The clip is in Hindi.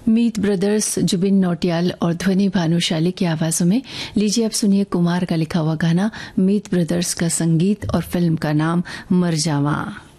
मीत ब्रदर्स, जुबिन नौटियाल और ध्वनि भानुशाली की आवाजों में लीजिए अब सुनिए कुमार का लिखा हुआ गाना मीत ब्रदर्स का संगीत और फिल्म का नाम मर जावा।